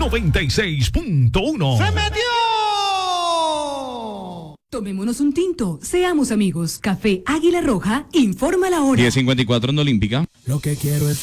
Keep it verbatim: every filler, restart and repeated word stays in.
noventa y seis punto uno. ¡Se metió! Tomémonos un tinto, seamos amigos. Café Águila Roja, informa la hora. diez cincuenta y cuatro en Olímpica. Lo que quiero es